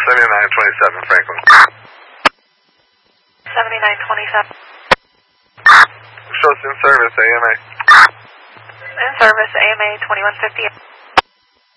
7927 Franklin. 7927. Shows in service, AMA. In service, AMA 2150.